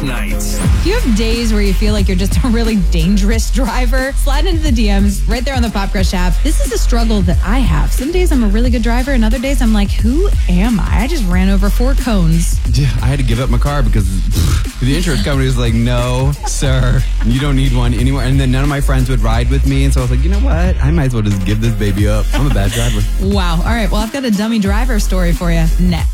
nights. Do you have days where you feel like you're just a really dangerous driver? Slide into the DMs right there on the Pop Crush app. This is a struggle that I have. Some days I'm a really good driver, and other days I'm like, who am I? I just ran over 4 cones. Yeah, I had to give up my car because the insurance company was like, no, sir, you don't need one anymore. And then none of my friends would ride with me. And so I was like, you know what? I might as well just give this baby up. I'm a bad driver. Wow. All right. Well, I've got a dummy driver story for you next.